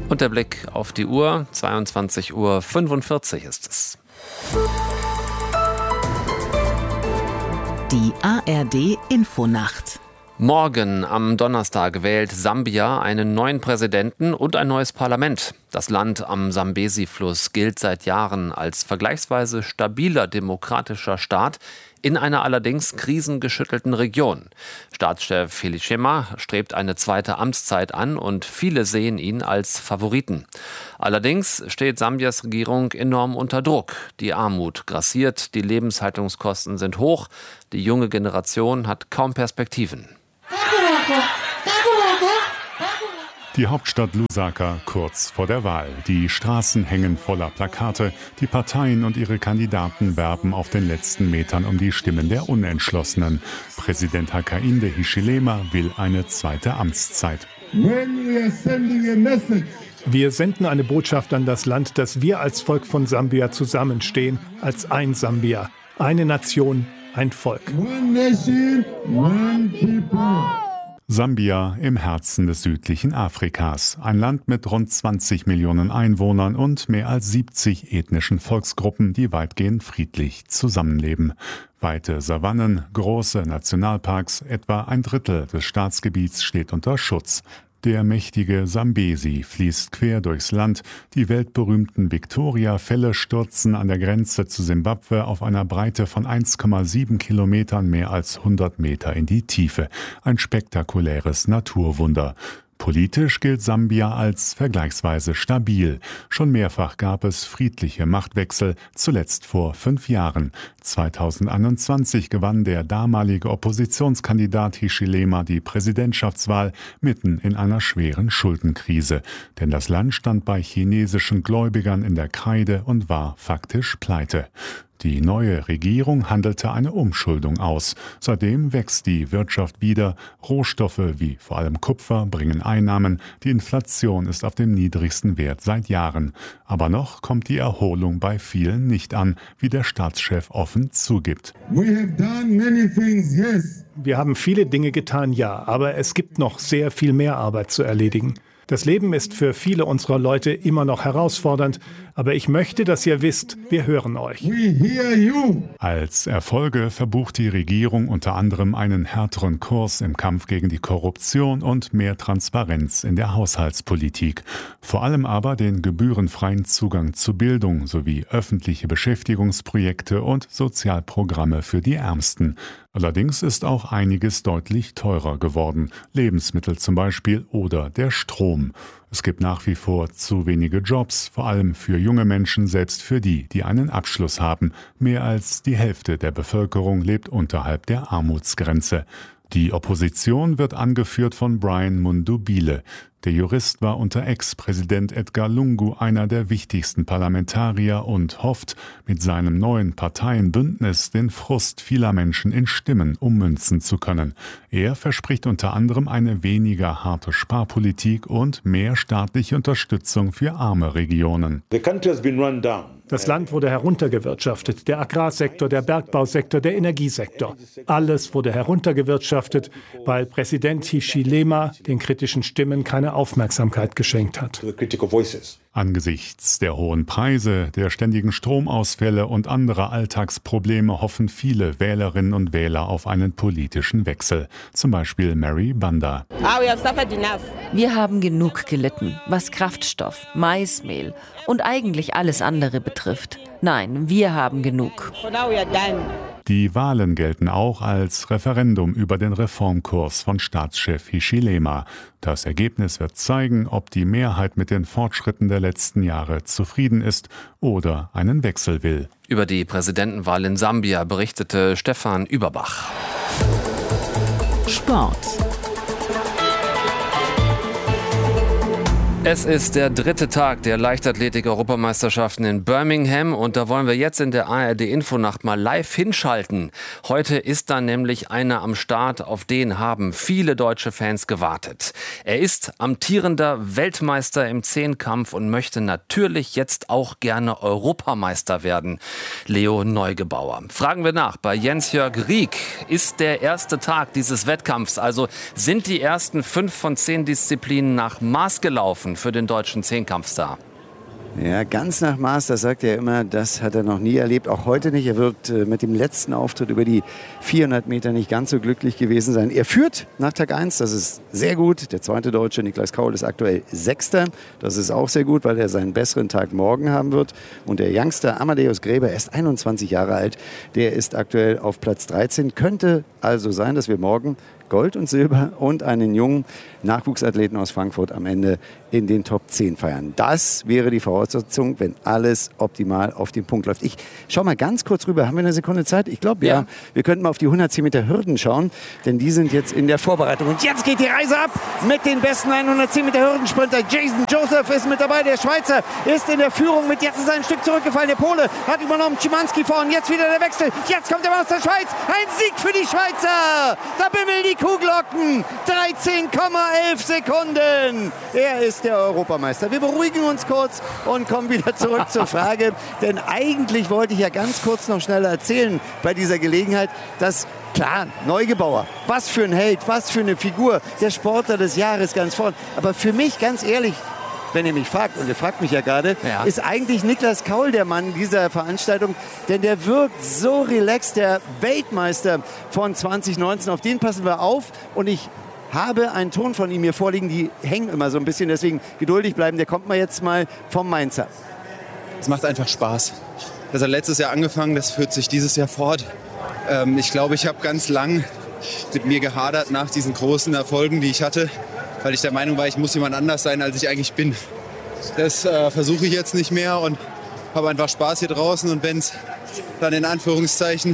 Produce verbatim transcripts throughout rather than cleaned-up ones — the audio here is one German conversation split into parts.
Und der Blick auf die Uhr, zweiundzwanzig Uhr fünfundvierzig ist es. Die A R D Infonacht. Morgen am Donnerstag wählt Sambia einen neuen Präsidenten und ein neues Parlament. Das Land am Sambesi-Fluss gilt seit Jahren als vergleichsweise stabiler demokratischer Staat in einer allerdings krisengeschüttelten Region. Staatschef Hichilema strebt eine zweite Amtszeit an und viele sehen ihn als Favoriten. Allerdings steht Sambias Regierung enorm unter Druck. Die Armut grassiert, die Lebenshaltungskosten sind hoch, die junge Generation hat kaum Perspektiven. Die Hauptstadt Lusaka kurz vor der Wahl. Die Straßen hängen voller Plakate. Die Parteien und ihre Kandidaten werben auf den letzten Metern um die Stimmen der Unentschlossenen. Präsident Hakainde Hichilema will eine zweite Amtszeit. Wir senden eine Botschaft an das Land, dass wir als Volk von Sambia zusammenstehen, als ein Sambia, eine Nation, ein Volk. One nation, one people. Sambia im Herzen des südlichen Afrikas. Ein Land mit rund zwanzig Millionen Einwohnern und mehr als siebzig ethnischen Volksgruppen, die weitgehend friedlich zusammenleben. Weite Savannen, große Nationalparks, etwa ein Drittel des Staatsgebiets steht unter Schutz. Der mächtige Sambesi fließt quer durchs Land. Die weltberühmten Victoria-Fälle stürzen an der Grenze zu Simbabwe auf einer Breite von eins Komma sieben Kilometern mehr als hundert Meter in die Tiefe. Ein spektakuläres Naturwunder. Politisch gilt Sambia als vergleichsweise stabil. Schon mehrfach gab es friedliche Machtwechsel, zuletzt vor fünf Jahren. zweitausendeinundzwanzig gewann der damalige Oppositionskandidat Hichilema die Präsidentschaftswahl mitten in einer schweren Schuldenkrise. Denn das Land stand bei chinesischen Gläubigern in der Kreide und war faktisch pleite. Die neue Regierung handelte eine Umschuldung aus. Seitdem wächst die Wirtschaft wieder. Rohstoffe wie vor allem Kupfer bringen Einnahmen. Die Inflation ist auf dem niedrigsten Wert seit Jahren. Aber noch kommt die Erholung bei vielen nicht an, wie der Staatschef offen zugibt. We have done many things, yes. Wir haben viele Dinge getan, ja, aber es gibt noch sehr viel mehr Arbeit zu erledigen. Das Leben ist für viele unserer Leute immer noch herausfordernd, aber ich möchte, dass ihr wisst, wir hören euch. Als Erfolge verbucht die Regierung unter anderem einen härteren Kurs im Kampf gegen die Korruption und mehr Transparenz in der Haushaltspolitik. Vor allem aber den gebührenfreien Zugang zu Bildung sowie öffentliche Beschäftigungsprojekte und Sozialprogramme für die Ärmsten. Allerdings ist auch einiges deutlich teurer geworden. Lebensmittel zum Beispiel oder der Strom. Es gibt nach wie vor zu wenige Jobs, vor allem für junge Menschen, selbst für die, die einen Abschluss haben. Mehr als die Hälfte der Bevölkerung lebt unterhalb der Armutsgrenze. Die Opposition wird angeführt von Brian Mundubile. Der Jurist war unter Ex-Präsident Edgar Lungu einer der wichtigsten Parlamentarier und hofft, mit seinem neuen Parteienbündnis den Frust vieler Menschen in Stimmen ummünzen zu können. Er verspricht unter anderem eine weniger harte Sparpolitik und mehr staatliche Unterstützung für arme Regionen. The country has been run down. Das Land wurde heruntergewirtschaftet, der Agrarsektor, der Bergbausektor, der Energiesektor. Alles wurde heruntergewirtschaftet, weil Präsident Hichilema den kritischen Stimmen keine Aufmerksamkeit geschenkt hat. Angesichts der hohen Preise, der ständigen Stromausfälle und anderer Alltagsprobleme hoffen viele Wählerinnen und Wähler auf einen politischen Wechsel. Zum Beispiel Mary Banda. Wir haben genug gelitten, was Kraftstoff, Maismehl und eigentlich alles andere betrifft. Nein, wir haben genug. Die Wahlen gelten auch als Referendum über den Reformkurs von Staatschef Hichilema. Das Ergebnis wird zeigen, ob die Mehrheit mit den Fortschritten der letzten Jahre zufrieden ist oder einen Wechsel will. Über die Präsidentenwahl in Sambia berichtete Stefan Überbach. Sport. Es ist der dritte Tag der Leichtathletik-Europameisterschaften in Birmingham und da wollen wir jetzt in der A R D-Infonacht mal live hinschalten. Heute ist da nämlich einer am Start, auf den haben viele deutsche Fans gewartet. Er ist amtierender Weltmeister im Zehnkampf und möchte natürlich jetzt auch gerne Europameister werden. Leo Neugebauer. Fragen wir nach bei Jens-Jörg Rieck. Ist der erste Tag dieses Wettkampfs, also sind die ersten fünf von zehn Disziplinen nach Maß gelaufen? weiterhelfen für den deutschen Zehnkampfstar? Ja, ganz nach Maß, das sagt er immer, das hat er noch nie erlebt, auch heute nicht. Er wird äh, mit dem letzten Auftritt über die vierhundert Meter nicht ganz so glücklich gewesen sein. Er führt nach Tag eins, das ist sehr gut. Der zweite Deutsche, Niklas Kaul, ist aktuell Sechster. Das ist auch sehr gut, weil er seinen besseren Tag morgen haben wird. Und der Youngster Amadeus Gräber, er ist einundzwanzig Jahre alt, der ist aktuell auf Platz dreizehn. Könnte also sein, dass wir morgen Gold und Silber und einen jungen Nachwuchsathleten aus Frankfurt am Ende in den Top zehn feiern. Das wäre die Voraussetzung, wenn alles optimal auf den Punkt läuft. Ich schau mal ganz kurz rüber. Haben wir eine Sekunde Zeit? Ich glaube, ja. ja. Wir könnten mal auf die hundertzehn Meter Hürden schauen, denn die sind jetzt in der Vorbereitung. Und jetzt geht die Reise ab mit den besten hundertzehn Meter Hürdensprinter. Jason Joseph ist mit dabei. Der Schweizer ist in der Führung mit. Jetzt ist ein Stück zurückgefallen. Der Pole hat übernommen. Szymanski vorn. Jetzt wieder der Wechsel. Jetzt kommt der Mann aus der Schweiz. Ein Sieg für die Schweizer. Da bimmeln die Kuhglocken. dreizehn Komma elf Sekunden. Er ist der Europameister. Wir beruhigen uns kurz und kommen wieder zurück zur Frage. Denn eigentlich wollte ich ja ganz kurz noch schneller erzählen bei dieser Gelegenheit, dass, klar, Neugebauer, was für ein Held, was für eine Figur, der Sportler des Jahres ganz vorn. Aber für mich, ganz ehrlich, wenn ihr mich fragt, und ihr fragt mich ja gerade, ja. ist eigentlich Niklas Kaul der Mann dieser Veranstaltung, denn der wirkt so relaxed, der Weltmeister von zwanzig neunzehn, auf den passen wir auf und ich habe einen Ton von ihm hier vorliegen, die hängen immer so ein bisschen, deswegen geduldig bleiben, der kommt mal jetzt mal vom Mainzer. Es macht einfach Spaß. Das hat letztes Jahr angefangen, das führt sich dieses Jahr fort. Ähm, ich glaube, ich habe ganz lang mit mir gehadert nach diesen großen Erfolgen, die ich hatte, weil ich der Meinung war, ich muss jemand anders sein, als ich eigentlich bin. Das äh, versuche ich jetzt nicht mehr und habe einfach Spaß hier draußen. Und wenn es dann in Anführungszeichen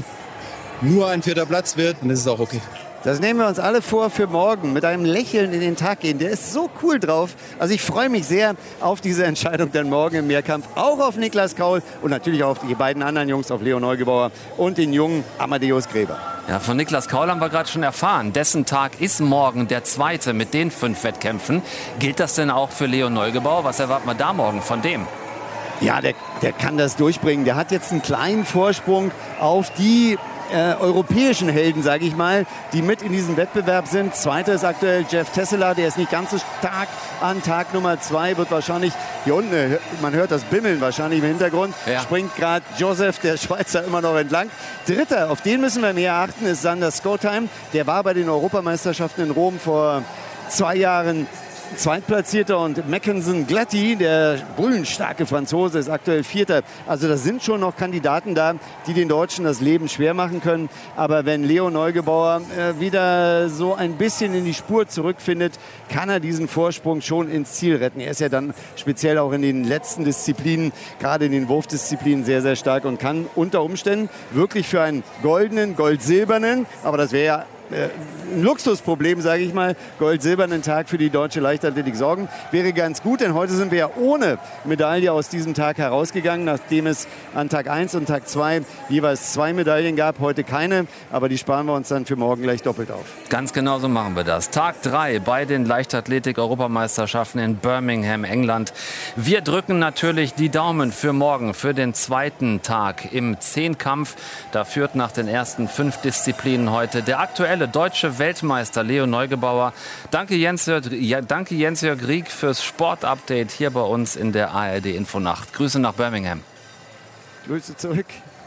nur ein vierter Platz wird, dann ist es auch okay. Das nehmen wir uns alle vor für morgen, mit einem Lächeln in den Tag gehen. Der ist so cool drauf. Also ich freue mich sehr auf diese Entscheidung dann morgen im Mehrkampf. Auch auf Niklas Kaul und natürlich auch auf die beiden anderen Jungs, auf Leo Neugebauer und den jungen Amadeus Gräber. Ja, von Niklas Kaul haben wir gerade schon erfahren. Dessen Tag ist morgen der zweite mit den fünf Wettkämpfen. Gilt das denn auch für Leo Neugebauer? Was erwarten wir da morgen von dem? Ja, der, der kann das durchbringen. Der hat jetzt einen kleinen Vorsprung auf die Äh, europäischen Helden, sage ich mal, die mit in diesem Wettbewerb sind. Zweiter ist aktuell Jeff Tesseler, der ist nicht ganz so stark an Tag Nummer zwei, wird wahrscheinlich, hier unten, man hört das Bimmeln wahrscheinlich im Hintergrund, ja. Springt gerade Joseph, der Schweizer, immer noch entlang. Dritter, auf den müssen wir mehr achten, ist Sander Skotheim. Der war bei den Europameisterschaften in Rom vor zwei Jahren Zweitplatzierter und Mackensen Glatti, der bullenstarke Franzose, ist aktuell Vierter. Also da sind schon noch Kandidaten da, die den Deutschen das Leben schwer machen können. Aber wenn Leo Neugebauer äh, wieder so ein bisschen in die Spur zurückfindet, kann er diesen Vorsprung schon ins Ziel retten. Er ist ja dann speziell auch in den letzten Disziplinen, gerade in den Wurfdisziplinen, sehr, sehr stark und kann unter Umständen wirklich für einen goldenen, gold-silbernen, aber das wäre ja ein Luxusproblem, sage ich mal, gold-silbernen Tag für die deutsche Leichtathletik sorgen. Wäre ganz gut, denn heute sind wir ja ohne Medaille aus diesem Tag herausgegangen, nachdem es an Tag eins und Tag zwei jeweils zwei Medaillen gab, heute keine, aber die sparen wir uns dann für morgen gleich doppelt auf. Ganz genau so machen wir das. Tag drei bei den Leichtathletik-Europameisterschaften in Birmingham, England. Wir drücken natürlich die Daumen für morgen, für den zweiten Tag im Zehnkampf. Da führt nach den ersten fünf Disziplinen heute der aktuelle deutsche Weltmeister Leo Neugebauer. Danke Jens-Jörg ja, danke Jens-Jörg Rieck fürs Sportupdate hier bei uns in der A R D Infonacht. Grüße nach Birmingham. Grüße zurück.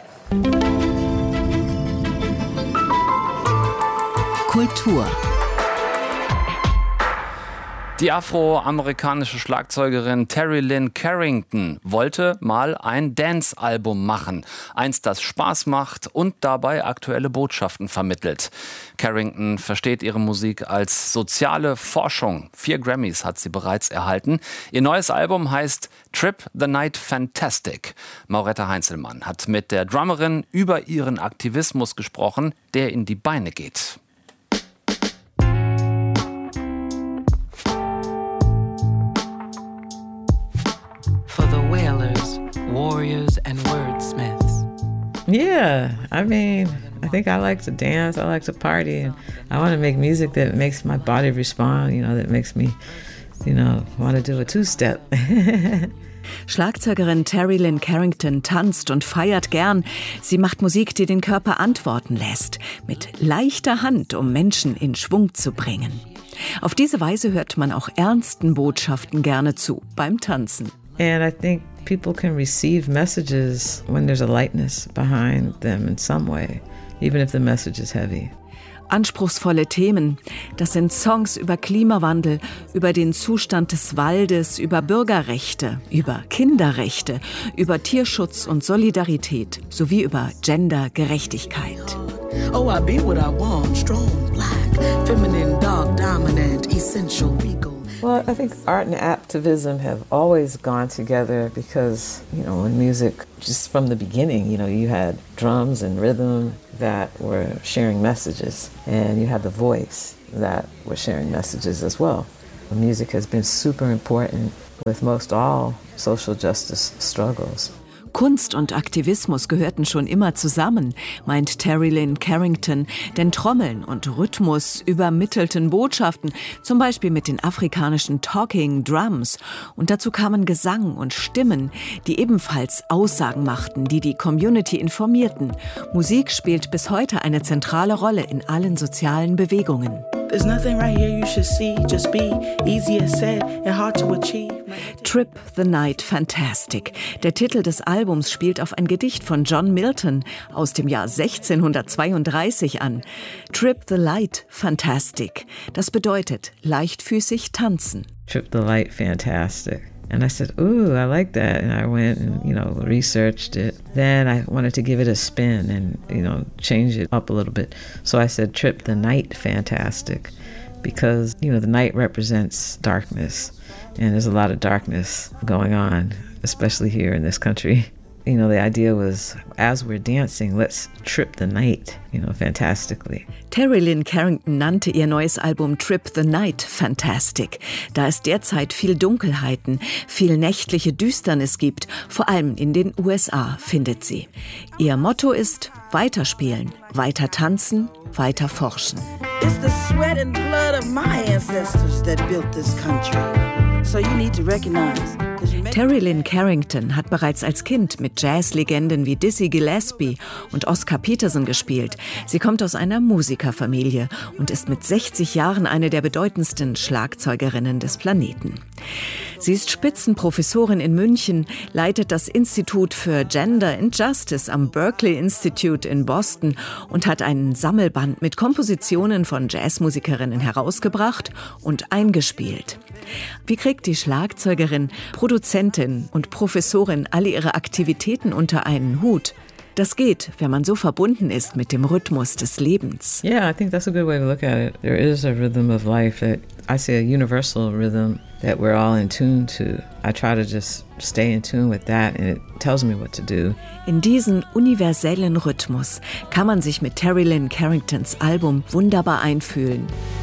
Kultur. Die afroamerikanische Schlagzeugerin Terry Lynn Carrington wollte mal ein Dance-Album machen. Eins, das Spaß macht und dabei aktuelle Botschaften vermittelt. Carrington versteht ihre Musik als soziale Forschung. Vier Grammys hat sie bereits erhalten. Ihr neues Album heißt Trip the Night Fantastic. Mauretta Heinzelmann hat mit der Drummerin über ihren Aktivismus gesprochen, der in die Beine geht. Warriors and wordsmiths. Yeah, I mean, I think I like to dance, I like to party, and I want to make music that makes my body respond, you know, that makes me, you know, want to do a two-step. Schlagzeugerin Terry Lynn Carrington tanzt und feiert gern. Sie macht Musik, die den Körper antworten lässt, mit leichter Hand, um Menschen in Schwung zu bringen. Auf diese Weise hört man auch ernsten Botschaften gerne zu beim Tanzen. And I think people can receive messages when there's a lightness behind them in some way, even if the message is heavy. Anspruchsvolle Themen. Das sind Songs über Klimawandel, über den Zustand des Waldes, über Bürgerrechte, über Kinderrechte, über Tierschutz und Solidarität sowie über Gendergerechtigkeit. Oh, I be what I want, strong, black, feminine, dark, dominant, essential, regal. Well, I think art and activism have always gone together because, you know, in music, just from the beginning, you know, you had drums and rhythm that were sharing messages, and you had the voice that were sharing messages as well. Music has been super important with most all social justice struggles. Kunst und Aktivismus gehörten schon immer zusammen, meint Terry Lynn Carrington, denn Trommeln und Rhythmus übermittelten Botschaften, zum Beispiel mit den afrikanischen Talking Drums. Und dazu kamen Gesang und Stimmen, die ebenfalls Aussagen machten, die die Community informierten. Musik spielt bis heute eine zentrale Rolle in allen sozialen Bewegungen. There's nothing right here you should see, just be easier said and hard to achieve. Trip the Night Fantastic. Der Titel des Albums spielt auf ein Gedicht von John Milton aus dem Jahr sechzehnhundertzweiunddreißig an. Trip the Light Fantastic. Das bedeutet leichtfüßig tanzen. Trip the Light Fantastic. And I said, ooh, I like that. And I went and, you know, researched it. Then I wanted to give it a spin and, you know, change it up a little bit. So I said, Trip the Night Fantastic. Because, you know, the night represents darkness. And there's a lot of darkness going on, especially here in this country. You know, the idea was, as we're dancing, let's trip the night, you know, fantastically. Terry Lynn Carrington nannte ihr neues Album Trip the Night Fantastic, da es derzeit viel Dunkelheiten, viel nächtliche Düsternis gibt, vor allem in den U S A, findet sie. Ihr Motto ist weiterspielen, weiter tanzen, weiter forschen. It's the sweat and blood of my ancestors that built this country. So you need to recognize. Terry Lynn Carrington hat bereits als Kind mit Jazzlegenden wie Dizzy Gillespie und Oscar Peterson gespielt. Sie kommt aus einer Musikerfamilie und ist mit sechzig Jahren eine der bedeutendsten Schlagzeugerinnen des Planeten. Sie ist Spitzenprofessorin in München, leitet das Institut für Gender and Justice am Berkeley Institute in Boston und hat einen Sammelband mit Kompositionen von Jazzmusikerinnen herausgebracht und eingespielt. Wie kriegt die Schlagzeugerin, Produzentin und Professorin alle ihre Aktivitäten unter einen Hut? Das geht, wenn man so verbunden ist mit dem Rhythmus des Lebens. Yeah, I think that's a good way to look at it. There is a rhythm of life that I see a universal rhythm that we're all in tune to. I try to just stay in tune with that and it tells me what to do. In diesen universellen Rhythmus kann man sich mit Terry Lynn Carringtons Album wunderbar einfühlen.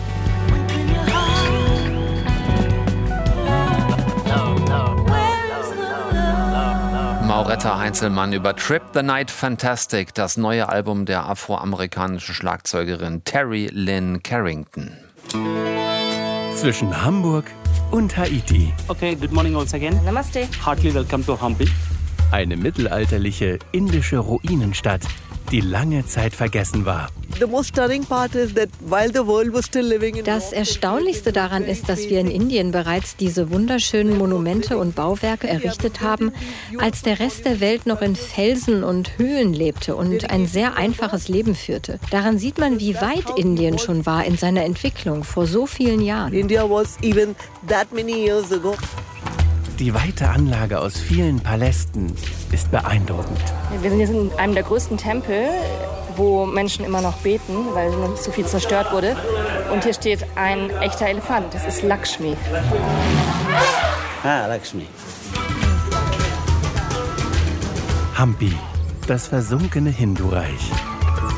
Mauretta Heinzelmann über Trip the Night Fantastic, das neue Album der afroamerikanischen Schlagzeugerin Terry Lynn Carrington. Zwischen Hamburg und Haiti. Okay, good morning once again. Namaste. Heartily welcome to Hampi. Eine mittelalterliche indische Ruinenstadt, die lange Zeit vergessen war. Das Erstaunlichste daran ist, dass wir in Indien bereits diese wunderschönen Monumente und Bauwerke errichtet haben, als der Rest der Welt noch in Felsen und Höhlen lebte und ein sehr einfaches Leben führte. Daran sieht man, wie weit Indien schon war in seiner Entwicklung vor so vielen Jahren. Die weite Anlage aus vielen Palästen ist beeindruckend. Wir sind jetzt in einem der größten Tempel, wo Menschen immer noch beten, weil noch nicht so viel zerstört wurde. Und hier steht ein echter Elefant. Das ist Lakshmi. Ah, Lakshmi. Hampi, das versunkene Hindu-Reich.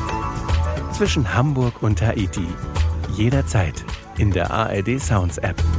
Zwischen Hamburg und Haiti. Jederzeit in der A R D Sounds App.